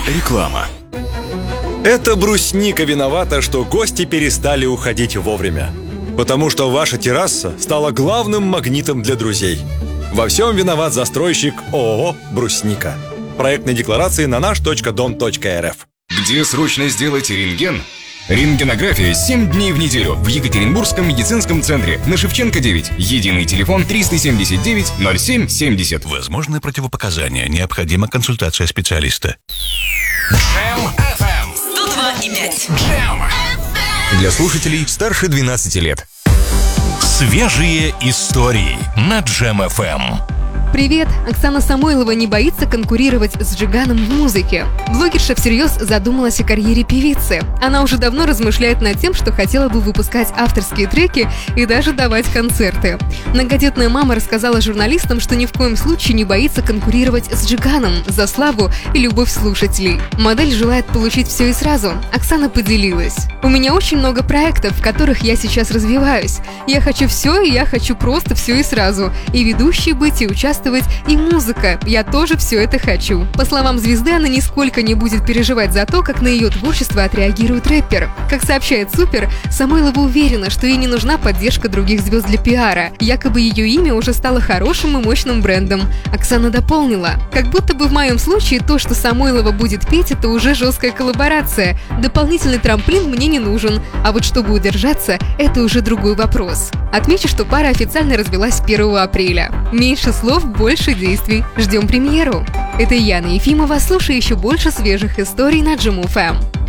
Реклама. Это брусника виновата, что гости перестали уходить вовремя. Потому что ваша терраса стала главным магнитом для друзей. Во всем виноват застройщик ООО «Брусника». Проектные декларации на наш.дом.рф. Где срочно сделать рентген? Рентгенография 7 дней в неделю в Екатеринбургском медицинском центре на Шевченко 9. Единый телефон 379 07 70. Возможны противопоказания. Необходима консультация специалиста. Джем FM 102,5. Джем. Для слушателей старше 12 лет. Свежие истории на Джем FM. Привет! Оксана Самойлова не боится конкурировать с Джиганом в музыке. Блогерша всерьез задумалась о карьере певицы. Она уже давно размышляет над тем, что хотела бы выпускать авторские треки и даже давать концерты. Многодетная мама рассказала журналистам, что ни в коем случае не боится конкурировать с Джиганом за славу и любовь слушателей. Модель желает получить все и сразу. Оксана поделилась: «У меня очень много проектов, в которых я сейчас развиваюсь. Я хочу все, и я хочу просто все и сразу. И ведущей быть, и участвовать, и музыка. Я тоже все это хочу». По словам звезды, она нисколько не будет переживать за то, как на ее творчество отреагирует рэпер. Как сообщает Супер, Самойлова уверена, что ей не нужна поддержка других звезд для пиара. Якобы ее имя уже стало хорошим и мощным брендом. Оксана дополнила: «Как будто бы в моем случае то, что Самойлова будет петь, это уже жесткая коллаборация. Дополнительный трамплин мне не нужен. А вот чтобы удержаться, это уже другой вопрос». Отмечу, что пара официально развелась 1 апреля. Меньше слов, больше действий. Ждем премьеру. Это Яна Ефимова. Слушай еще больше свежих историй на Джем FM.